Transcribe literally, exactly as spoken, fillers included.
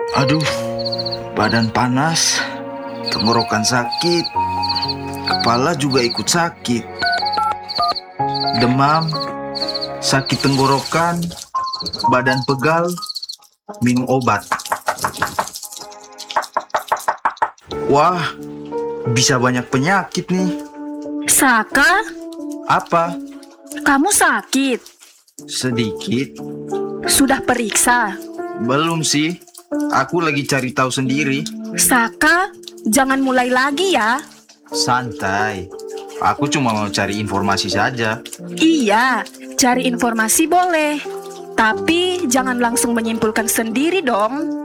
Aduh, badan panas, tenggorokan sakit, kepala juga ikut sakit. Demam, sakit tenggorokan, badan pegal, minum obat. Wah, bisa banyak penyakit nih. Saka, Apa? kamu sakit? Sedikit? Sudah periksa? Belum sih. Aku lagi cari tahu sendiri. Saka, jangan mulai lagi ya. Santai. Aku cuma mau cari informasi saja. Iya, cari informasi boleh. Tapi jangan langsung menyimpulkan sendiri dong.